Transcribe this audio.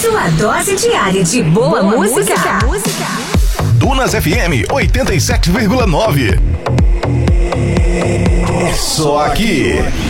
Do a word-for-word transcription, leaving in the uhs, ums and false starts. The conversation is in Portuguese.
Sua dose diária de boa, boa música. música. Dunas F M oitenta e sete vírgula nove. É só aqui.